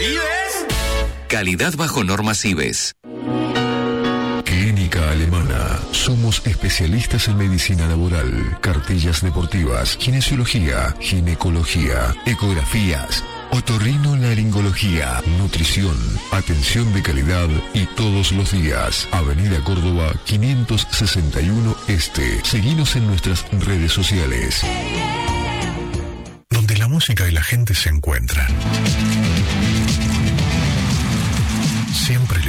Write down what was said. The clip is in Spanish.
¿Ibes? Calidad bajo normas IBES. Clínica Alemana. Somos especialistas en medicina laboral, cartillas deportivas, kinesiología, ginecología, ecografías, otorrinolaringología, nutrición, atención de calidad y todos los días. Avenida Córdoba 561 Este. Seguinos en nuestras redes sociales. Donde la música y la gente se encuentran. Siempre